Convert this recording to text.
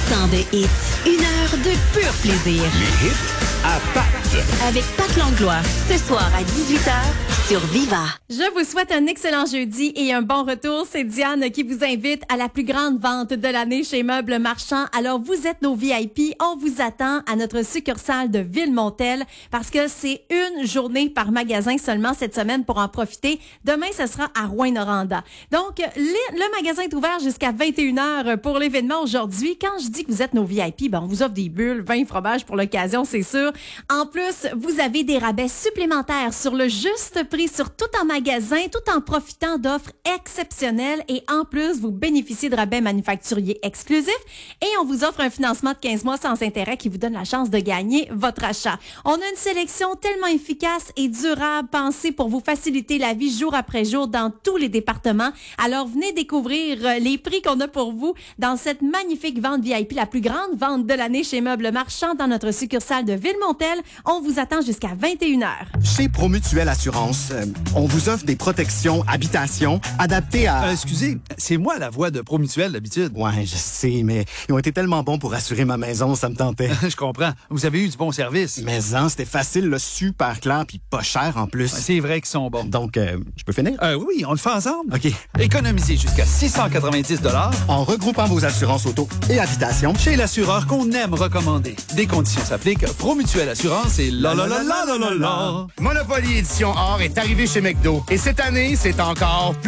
Autant de hits, une heure de pur plaisir. Les hits à Pat. Avec Pat Langlois, ce soir à 18h sur Viva. Je vous souhaite un excellent jeudi et un bon retour. C'est Diane qui vous invite à la plus grande vente de l'année chez Meubles Marchand. Alors, vous êtes nos VIP. On vous attend à notre succursale de Ville-Montel parce que c'est une journée par magasin seulement cette semaine pour en profiter. Demain, ce sera à Rouyn-Noranda. Donc, le magasin est ouvert jusqu'à 21h pour l'événement aujourd'hui. Quand je dis que vous êtes nos VIP, on vous offre des bulles, vin, fromage pour l'occasion, c'est sûr. En plus, vous avez des rabais supplémentaires sur le juste prix sur tout en magasin, tout en profitant d'offres exceptionnelles et en plus, vous bénéficiez de rabais manufacturiers exclusifs et on vous offre un financement de 15 mois sans intérêt qui vous donne la chance de gagner votre achat. On a une sélection tellement efficace et durable pensée pour vous faciliter la vie jour après jour dans tous les départements. Alors, venez découvrir les prix qu'on a pour vous dans cette magnifique vente VIP, la plus grande vente de l'année chez Meubles Marchand dans notre succursale de Ville-Montel. On vous attend jusqu'à 21h. Chez Promutuelle Assurance, on vous offre des protections habitation adaptées à... Excusez, c'est moi la voix de Promutuelle d'habitude. Ouais, je sais, mais ils ont été tellement bons pour assurer ma maison, ça me tentait. Je comprends. Vous avez eu du bon service. Mais c'était facile, là, super clair, puis pas cher en plus. C'est vrai qu'ils sont bons. Donc, je peux finir? Oui, on le fait ensemble. OK. Économisez jusqu'à 690 $ En regroupant vos assurances auto et habitation chez l'assureur qu'on aime recommander. Des conditions s'appliquent. Promutuelle Assurance et la. Monopoly Édition Or est arrivé chez McDo. Et cette année, c'est encore plus